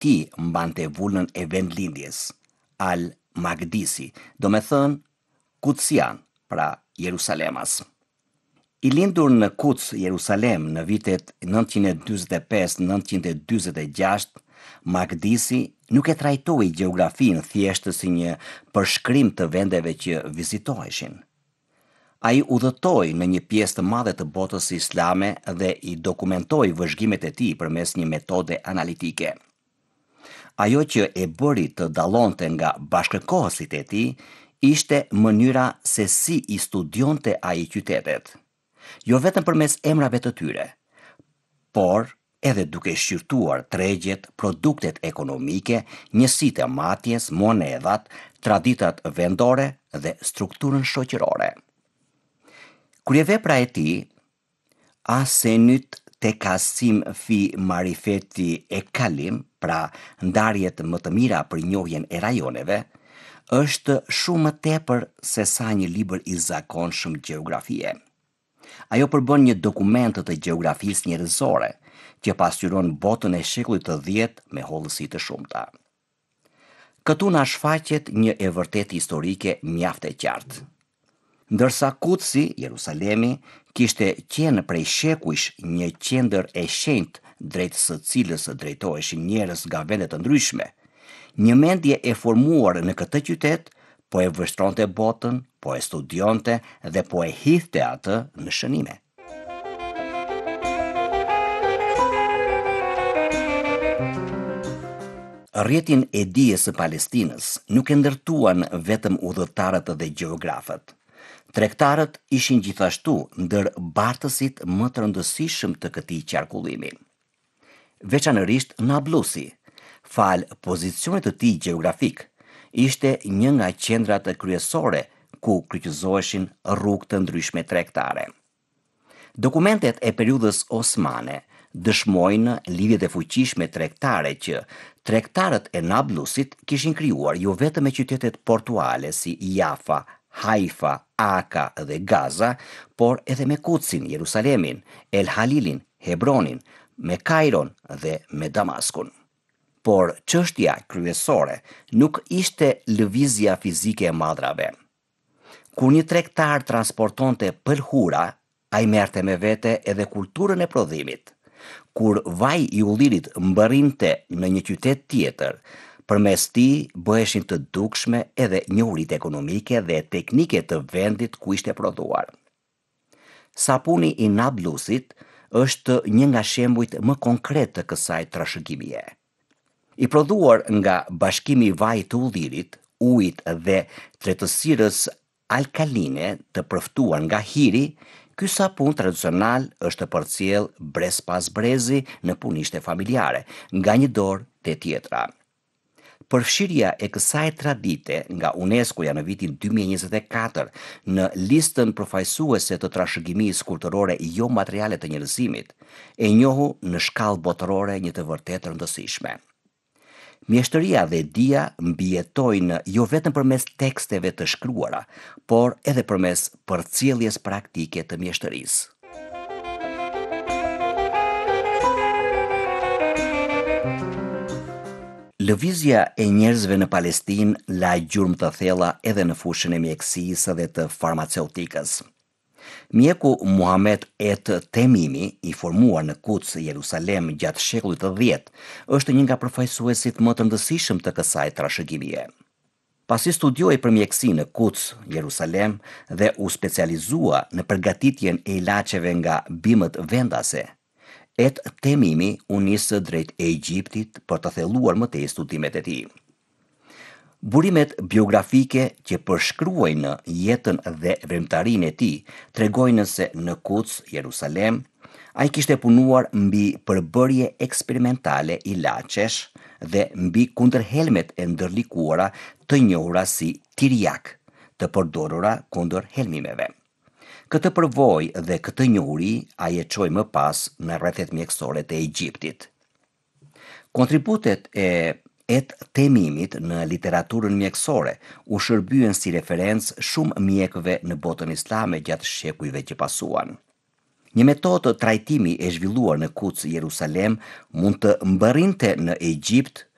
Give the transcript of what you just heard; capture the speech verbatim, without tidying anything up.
ti mbante vullën e vendlindjes, al Magdisi, do me thënë Kutësian, pra Jerusalemas. I lindur në Kuc, Jerusalem, në vitet nëntëqind e dyzet e pesë nëntëqind e dyzet e gjashtë, Magdisi nuk e trajtoi gjeografinë thjesht si një përshkrim të vendeve që vizitoheshin. Ai udhëtoi në një pjesë të madhe të botës islame dhe i dokumentoi vëzhgimet e tij përmes një metode analitike. Ajo që e bëri të dallonte nga bashkëkohësit e tij ishte mënyra se si i studionte ai qytetet. Jo vetëm përmes emrave të tyre, por edhe duke shqyrtuar tregjet, produktet ekonomike, njësitë e matjes, monedat, traditat vendore dhe strukturën shoqërore. Kryevepra e tij, Asenyt te Kasim fi Marifeti e Kalim, pra ndarjet më të mira për njohjen e rajoneve, është shumë më tepër se sa një libër i zakonshëm gjeografie. Ajo përbën një dokument të gjeografisë njerëzore, që pasqyron botën e shekullit të dhjetë me hollësi të shumta. Këtu na shfaqet një e vërtetë historike mjaft e qartë. Ndërsa Kutsi, Jerusalemi, kishte qenë prej shekujsh një qendër e shenjtë drejt së cilës drejtoheshin njerëz nga vende të ndryshme, një mendje e formuar në këtë qytet po e vështronte botën, po e studionte dhe po e hidhte atë në shënime. Rrjetin e dijes së Palestinës nuk e ndërtuan vetëm udhëtarët dhe gjeografët. Tregtarët ishin gjithashtu ndër bartësit më të rëndësishëm të këtij qarkullimi. Veçanërisht Nablusi, fal pozicionit të tij gjeografik, ishte një nga qendrat kryesore ku kryqëzoheshin rrugë të ndryshme tregtare. Dokumentet e periudhës osmane dëshmojnë lidhjet e fuqishme tregtare që tregtarët e Nablusit kishin krijuar jo vetëm me qytetet portuale si Jafa, Haifa, Aka dhe Gaza, por edhe me Kutsin, Jerusalemin, El Halilin, Hebronin, me Kairon dhe me Damaskun. Por çështja kryesore nuk ishte lëvizja fizike e madrave. Kur një tregtar transportonte pëlhura, ai merrte me vete edhe kulturën e prodhimit. Kur vaj i ullirit mbërrinte në një qytet tjetër, përmes tij bëheshin të dukshme edhe njohuritë ekonomike dhe teknike të vendit ku ishte prodhuar. Sapuni i Nablusit është një nga shembujt më konkret të kësaj trashëgimie. I prodhuar nga bashkimi i vajit të ullirit, ujit dhe tretësirës alkaline të përftuar nga hiri, ky sapun tradicional është përcjell brez pas brezi në punishte familjare, nga një dorë te tjetra. Përfshirja e kësaj tradite nga UNESCO-ja në vitin dy mijë e njëzet e katër në listën përfaqësuese të trashëgimisë kulturore jo materiale të njerëzimit, e njohu në shkallë botërore një të vërtetë rëndësishme. Mjeshtëria dhe dia mbijetojnë jo vetëm përmes teksteve të shkruara, por edhe përmes përcjelljes praktike të mjeshtërisë. Lëvizja e njerëzve në Palestinë la gjurmë të thella edhe në fushën e mjekësisë dhe të farmaceutikës. Mjeku Muhamet et Temimi, i formuar në Kuc, Jerusalem gjatë shekullit të dhjetë, është një nga përfaqësuesit më të rëndësishëm të kësaj trashëgimie. Pasi studioi për mjeksi në Kuc, Jerusalem dhe u specializua në përgatitjen e ilaçeve nga bimët vendase, et Temimi u nisë drejt e Egjiptit për të thelluar më tej studimet e tij. Burimet biografike që përshkruajnë jetën dhe veprimtarinë e tij tregojnë se në Kuc, Jerusalem, ai kishte punuar mbi përbërje eksperimentale ilaçesh dhe mbi kundërhelmet e ndërlikuara të njohura si tiriak, të përdorura kundër helmimeve. Këtë përvojë dhe këtë njohuri ai e çoi më pas në rrethet mjekësore të Egjiptit. Kontributet e et Temimit në literaturën mjekësore u shërbyen si referencë shumë mjekëve në botën islame gjatë shekujve që pasuan. Një metodë trajtimi e zhvilluar në Kuc, Jerusalem, mund të mbërrinte në Egjipt